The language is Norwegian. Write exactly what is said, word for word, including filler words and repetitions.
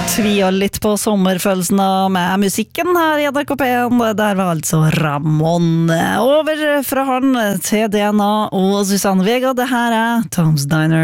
Tvia litt på sommerfølelsen med musikken her i N R K P en. Der var altså Ramón. Over fra han til D N A og Susanne Vega. Det her er Tom's Diner.